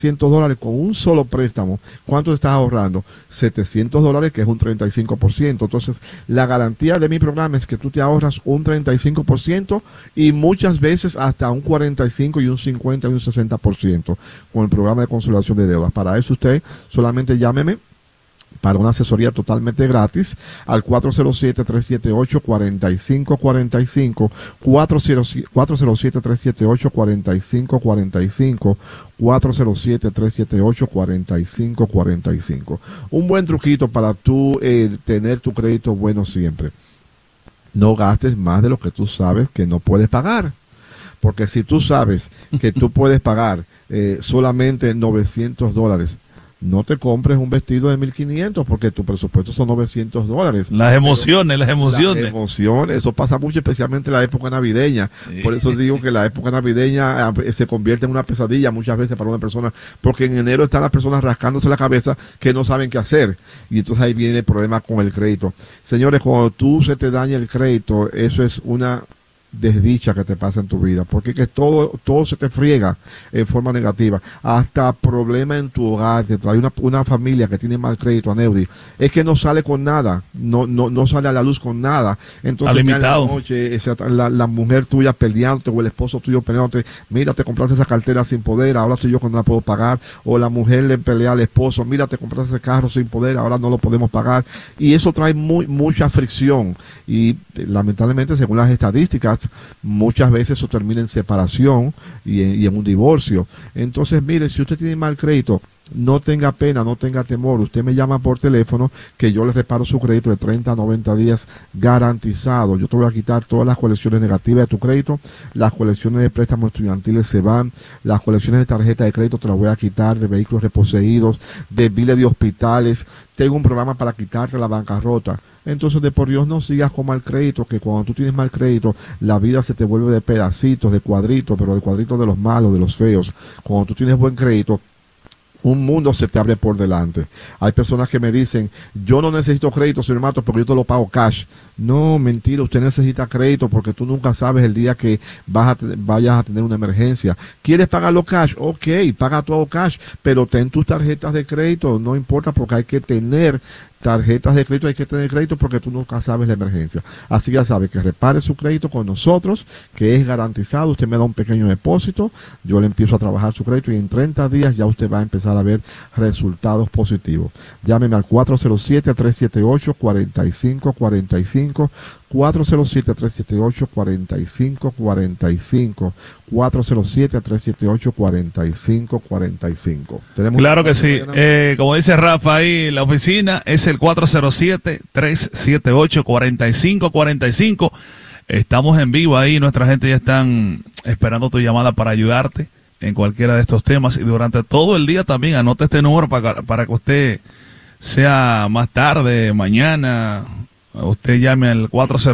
$100 con un solo préstamo, ¿cuánto te estás ahorrando? $700, que es un 35%. Entonces, la garantía de mi programa es que tú te ahorras un 35% y muchas veces hasta un 45 y un 50 y un 60% con el programa de consolidación de deudas. Para eso usted solamente llámeme para una asesoría totalmente gratis al 407-378-4545, 407-378-4545, 407-378-4545. Un buen truquito para tú tener tu crédito bueno siempre. No gastes más de lo que tú sabes que no puedes pagar. Porque si tú sabes que tú puedes pagar solamente $900, no te compres un vestido de 1.500 porque tu presupuesto son $900. Las emociones. Las emociones, eso pasa mucho, especialmente en la época navideña. Sí. Por eso digo que la época navideña se convierte en una pesadilla muchas veces para una persona, porque en enero están las personas rascándose la cabeza que no saben qué hacer. Y entonces ahí viene el problema con el crédito. Señores, cuando tú se te daña el crédito, eso es una desdicha que te pasa en tu vida, porque que todo se te friega en forma negativa, hasta problema en tu hogar, te trae una familia que tiene mal crédito, Aneudi, es que no sale con nada, no sale a la luz con nada, entonces en la noche la mujer tuya peleándote o el esposo tuyo peleándote, mira, te compraste esa cartera sin poder, ahora estoy yo cuando la puedo pagar, o la mujer le pelea al esposo, mira, te compraste ese carro sin poder, ahora no lo podemos pagar, y eso trae mucha fricción, y lamentablemente según las estadísticas muchas veces eso termina en separación y en un divorcio. Entonces, mire, si usted tiene mal crédito, no tenga pena, no tenga temor. Usted me llama por teléfono que yo le reparo su crédito de 30 a 90 días garantizado. Yo te voy a quitar todas las colecciones negativas de tu crédito. Las colecciones de préstamos estudiantiles se van. Las colecciones de tarjeta de crédito te las voy a quitar, de vehículos reposeídos, de biles de hospitales. Tengo un programa para quitarte la bancarrota. Entonces, de por Dios, no sigas con mal crédito, que cuando tú tienes mal crédito, la vida se te vuelve de pedacitos, de cuadritos, pero de cuadritos de los malos, de los feos. Cuando tú tienes buen crédito, un mundo se te abre por delante. Hay personas que me dicen, yo no necesito crédito, señor Matos, porque yo te lo pago cash. No, mentira, usted necesita crédito porque tú nunca sabes el día que vayas a tener una emergencia. ¿Quieres pagarlo cash? Ok, paga todo cash, pero ten tus tarjetas de crédito, no importa, porque hay que tener tarjetas de crédito, hay que tener crédito porque tú nunca sabes la emergencia. Así ya sabe que repare su crédito con nosotros, que es garantizado. Usted me da un pequeño depósito, yo le empiezo a trabajar su crédito y en 30 días ya usted va a empezar a ver resultados positivos. Llámeme al 407-378-4545, 407-378-4545, 407-378-4545. Claro que sí. Como dice Rafa ahí, la oficina es el 407-378-4545. Estamos en vivo ahí, nuestra gente ya están esperando tu llamada para ayudarte en cualquiera de estos temas. Y durante todo el día también anote este número para que usted, sea más tarde, mañana, usted llame al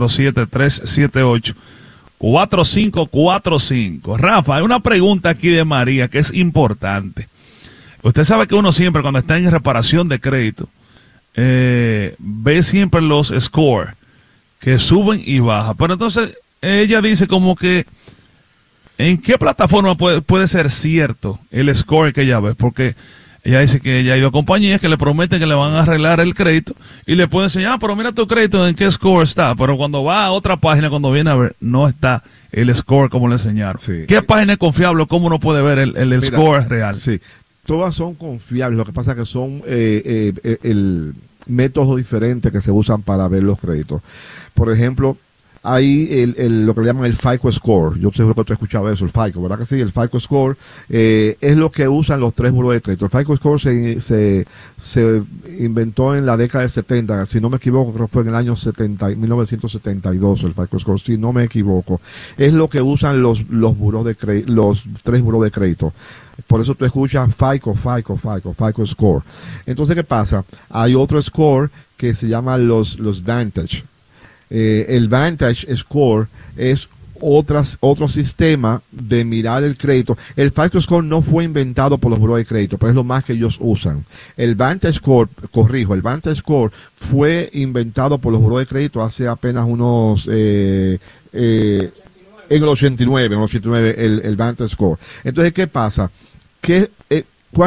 407-378-4545. Rafa, hay una pregunta aquí de María que es importante. Usted sabe que uno siempre, cuando está en reparación de crédito, ve siempre los scores que suben y bajan. Pero entonces ella dice como que, ¿en qué plataforma puede ser cierto el score que ella ve? Porque ella dice que ella ha ido a compañías que le prometen que le van a arreglar el crédito y le pueden enseñar, pero mira tu crédito, en qué score está. Pero cuando va a otra página, cuando viene a ver, no está el score como le enseñaron. Sí. ¿Qué página es confiable? ¿Cómo uno puede ver el score real? Sí, todas son confiables. Lo que pasa es que son el métodos diferentes que se usan para ver los créditos. Por ejemplo, hay lo que le llaman el FICO Score. Yo seguro que tú has escuchado eso, el FICO, ¿verdad que sí? El FICO Score es lo que usan los tres buros de crédito. El FICO Score se inventó en la década del 70, si no me equivoco, creo que fue en el año 1972 el FICO Score, si no me equivoco. Es lo que usan los tres buros de crédito. Por eso tú escuchas FICO Score. Entonces, ¿qué pasa? Hay otro score que se llama los Vantage. El Vantage Score es otro sistema de mirar el crédito. El FICO Score no fue inventado por los buros de crédito, pero es lo más que ellos usan. El Vantage Score, el Vantage Score fue inventado por los buros de crédito hace apenas unos... en el 89 el Vantage Score. Entonces, ¿qué pasa? Que